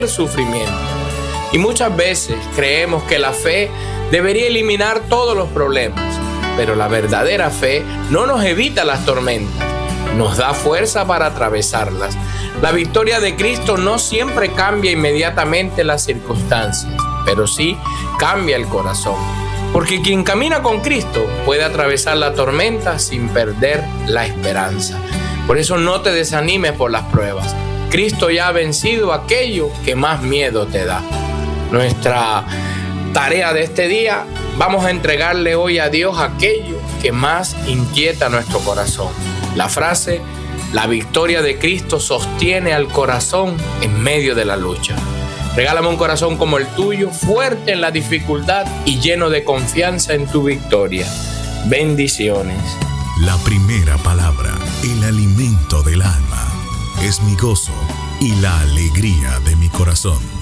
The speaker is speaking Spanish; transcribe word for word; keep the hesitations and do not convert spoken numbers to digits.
sufrimiento. Y muchas veces creemos que la fe debería eliminar todos los problemas, pero la verdadera fe no nos evita las tormentas, nos da fuerza para atravesarlas. La victoria de Cristo no siempre cambia inmediatamente las circunstancias, pero sí cambia el corazón. Porque quien camina con Cristo puede atravesar la tormenta sin perder la esperanza. Por eso no te desanimes por las pruebas. Cristo ya ha vencido aquello que más miedo te da. Nuestra tarea de este día, vamos a entregarle hoy a Dios aquello que más inquieta nuestro corazón. La frase, la victoria de Cristo sostiene al corazón en medio de la lucha. Regálame un corazón como el tuyo, fuerte en la dificultad y lleno de confianza en tu victoria. Bendiciones. La primera palabra, el alimento del alma, es mi gozo y la alegría de mi corazón.